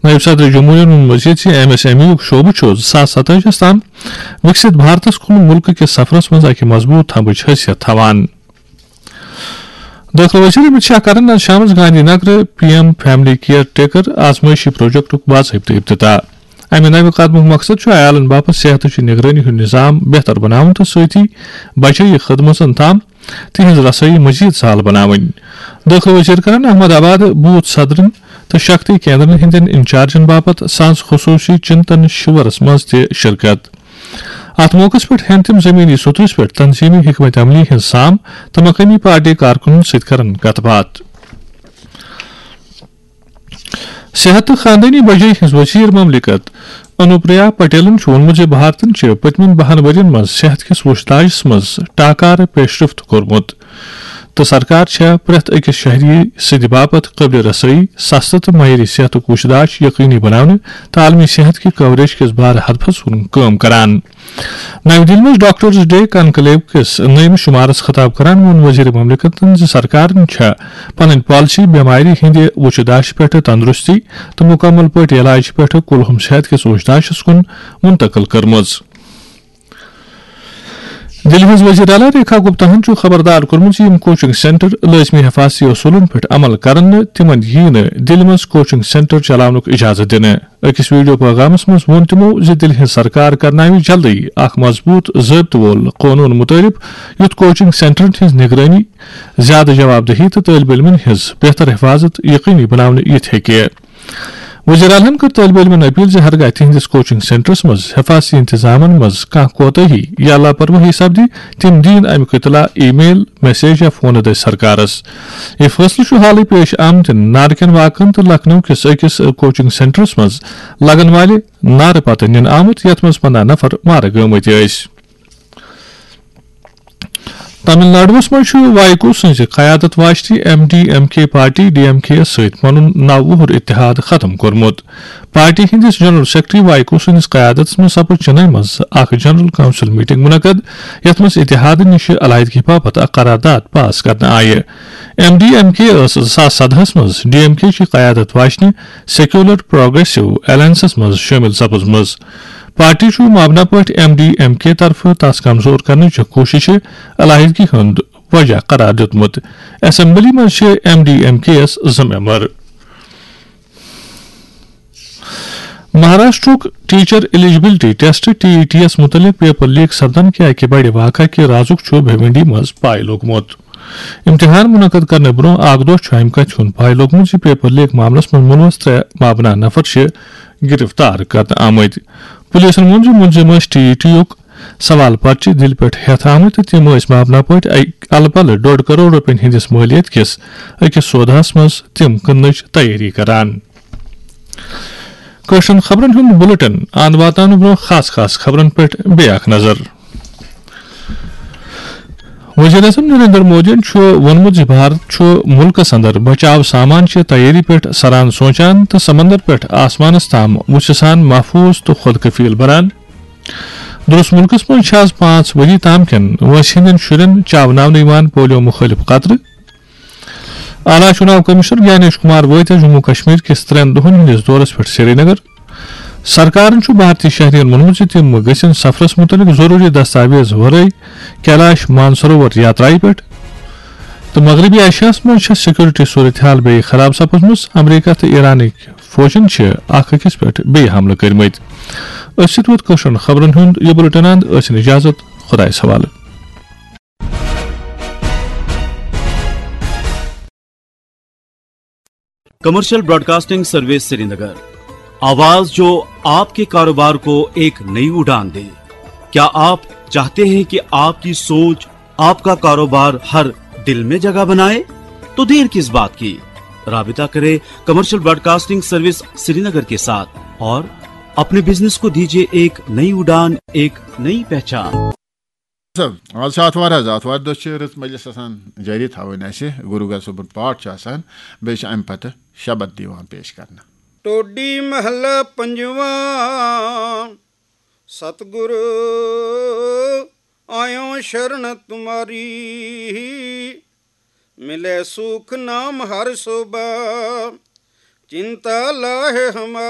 نائب صدر جمہوریہ مزید MSME شعبہ 2027 تام وکست بھارتس کن ملک کس سفرس مز اکہ مضبوط تھمبچ حیثیت تھوان. داخلہ وزیر امت شاہ کرن آز شام Gandhi Nagar PM family care taker آزمائشی project باضابطہ افتتاح. امہ نو قدم مقصد عیالن باپت صحت نگرانی ہند نظام بہتر بناون تو سۭتی بچائی خدمتن تام تہذ رسائی مزید سہل بناون. داخلہ وزیر کرن احمد آباد بوتھ صدرن تو شکتی کیندرن ہندین انچارجن باپت سانس خصوصی چنتن شورس مز تہ شرکت. ات موقع پہ ہین تم زمینی سطحس پہ تنظیمی حکمت عملی ہند سام تو مقامی پارٹی کارکنن ست کرن کت بات. صحت تو خاندانی بجائی ہز وزیر مملکت انوپریا پٹیلن وونمت بھارتن پتمن 12 ورین مز صحت کس وشداجس مز ٹاکار پیش رفت کورمت تو سرکار پریت اکس شہری سد باپت قبل رسائی سستہ تو معیاری صحت وشداج یقینی بنانے تو عالمی صحت کی کوریج کس بار ہدفس کن کران. نئی دہلی میں ڈاکٹرز ڈے کنکلیو کس نیم شمارس خطاب کران وون وزیر مملکت سرکار پن پالسی بیماری ہند وچداش پہ تندرستی تو مکمل پہ علاج پہ کلہم صحت کس وشداشس کن منتقل کرمز. دلی ہز وزیر اعلیٰ ریکھا گپتاہن خبردار کورمت کوچنگ سینٹر لازمی حفاظتی اصولن پہ عمل کرنے تمن دلی مز کوچنگ سینٹر چلاونک اجازت دن. اکس ویڈیو پیغامس مز وون تمو دلی ہز سرکار کرناوِ جلدی اخ مضبوط ضابطہ وول قانون مطابق یت کوچنگ سینٹرن ہز نگرانی زیادہ جواب دہی تو طالب علمن ہز بہتر حفاظت یقینی بنانے یت ہیکہ. وزیر اعلیٰ کر طالب علمن اپیل ہرگاہ تہندس کوچنگ سینٹرس مز حفاظتی انتظام مز کھانا کوتاہی یا لاپرواہی سپدی تم دین امیک اطلاع ای میل میسیج یا فون دے سرکارس. یہ فیصلہ حالی پیش آمت نارکن واقعن تو لکھنؤ کس اکس کوچنگ سینٹرس مز لگن والے نار پتہ نن آمت یت مز 15 نفر مارہ گمت. تمل ناڈوس مز وائکو سز قیادت واجتی MDMK پارٹی DMK ست پن 9 وہر اتحاد ختم کورمت. پارٹی ہندس جنرل سیکرٹری وائکو سندس قیادت مز سپد چنئی مز اخ جنرل کونسل میٹنگ منعقد یت مز اتحاد نش علیحدگی باپت قرارداد پاس کرنے آئے. MDMK 2017 مز DMK کی قیادت واجنہ سیکولر پروگریسو الائنسس مز شامل سپزمز. پارٹی مابنا پہ MDMK طرف تس کمزور کرنے کوشش علیحدگی ہند وجہ قرار دیتمت. اسمبلی مز MDMK یس 2 ممبر. Maharashtra teacher eligibility test TET یس متعلق پیپر لیک سپدن کہ اکہ بڑ واقعہ کہ رازک بھیونڈی مز پائے لوگمت. امتحان منعقد کرنے برو اخ دہ امہ کتھ ہند پائے لوگمت پیپر لیک معاملس مز ملوث 3 مابنا نفر گرفتار کرنے آمت. پولیسن وون ملزم TET یک سوال پرچہ دل پہ ہتھ آمت تو تم مابنا پہ الہ پلہ 1.5 کروڑ روپین ہندس مالیت کس اکس سوداس مز تم کننچ تیاری کران. کشن خبرن ہند بلٹن اند واتان برو خاص خبرن پہ بیاکھ نظر. وزیر اعظم نریندر مودی وونمت بھارت ملکس اندر بچاؤ سامان چہ تیاری پہ سران سوچان تو سمندر پہ آسمانس تام وچھسان محفوظ تو خود کفیل بنان. درست ملکس مز 5 وری تام کن وٲنٛسہِ ہٕنٛدٮ۪ن شُرٮ۪ن چاوناونہٕ یِوان پولیو مخٲلف قطرٕ. اعلیٰ چُناو کمشنر گیانیش کمار وٲتۍ جموں کشمیر کس 3 دۄہن ہٕنٛدِس دورس پٮ۪ٹھ سری نگر. سرکارن بھارتی شہرین وونمت تم گژھن سفرس متعلق ضروری دستاویز ورٲے کیلاش مانسروور یاترائہ پہ. تو مغربی ایشیاہس مز سیکورٹی صورتحال بیٚیہِ خراب سپزمٕژ. امریکہ تو ایرانٕکۍ فوجن اکھ أکِس پٮ۪ٹھ بیٚیہِ حملہٕ کٔرمٕتۍ. أسۍ ووت کٲشرٮ۪ن خبرن ہُنٛد یہِ بُلٹن اند ٲسِن اجازت خۄدایس حوالہٕ. کمرشل براڈ کاسٹنگ سروس سری نگر، آواز جو آپ کے کاروبار کو ایک نئی اڑان دے. کیا آپ چاہتے ہیں کہ آپ کی سوچ آپ کا کاروبار ہر دل میں جگہ بنائے؟ تو دیر کس بات کی، رابطہ کریں کمرشل براڈ کاسٹنگ سروس سری نگر کے ساتھ اور اپنے بزنس کو دیجیے ایک نئی اڑان، ایک نئی پہچان. آج آتوار آتوار دہ رت مجلس جاری تھوان گرو گھر صبح پاٹ بیٚیہِ امہ پتہ شبد دیوان پیش کرنا. ٹوڈی محلہ پنجواں ستگرو آیوں شرن تمہاری، ملے سکھ نام ہر صبح چنتا لاہے ہماری.